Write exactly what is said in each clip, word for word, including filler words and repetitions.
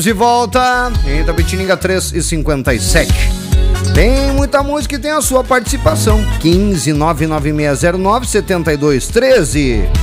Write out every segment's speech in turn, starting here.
De volta em Itapetininga três e cinquenta e sete. Tem muita música e tem a sua participação. quinze nove nove seis zero nove sete dois um três.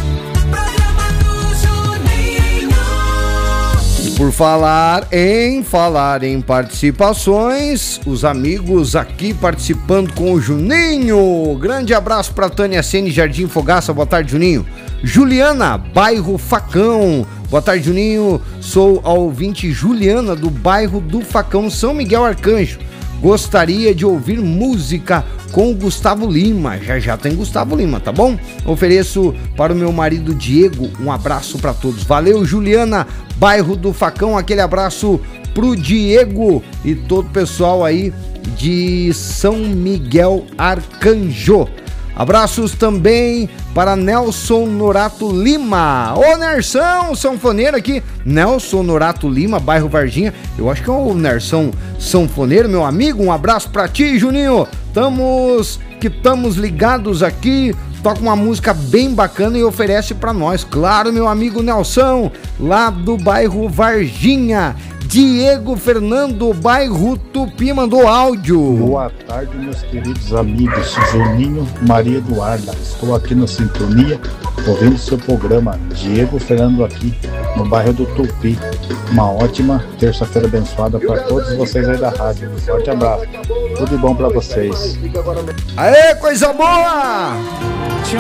Por falar em falar em participações, os amigos aqui participando com o Juninho. Grande abraço para Tânia Sene, Jardim Fogaça. Boa tarde, Juninho. Juliana, bairro Facão. Boa tarde, Juninho. Sou a ouvinte Juliana do bairro do Facão, São Miguel Arcanjo. Gostaria de ouvir música com o Gustavo Lima. Já já tem Gustavo Lima, tá bom? Ofereço para o meu marido Diego. Um abraço para todos. Valeu, Juliana, bairro do Facão. Aquele abraço pro Diego e todo o pessoal aí de São Miguel Arcanjo. Abraços também para Nelson Norato Lima. Ô, Nersão, sanfoneiro aqui. Nelson Norato Lima, bairro Varginha. Eu acho que é o Nersão sanfoneiro, meu amigo. Um abraço pra ti, Juninho. Tamos, que estamos ligados aqui. Toca uma música bem bacana e oferece pra nós. Claro, meu amigo Nelson, lá do bairro Varginha. Diego Fernando, bairro Tupi, mandou áudio. Boa tarde, meus queridos amigos. Juninho, Maria Eduarda. Estou aqui na sintonia, ouvindo seu programa. Diego Fernando aqui, no bairro do Tupi. Uma ótima terça-feira abençoada para todos vocês aí da rádio. Um forte abraço. Tudo de bom para vocês. Aê, coisa boa!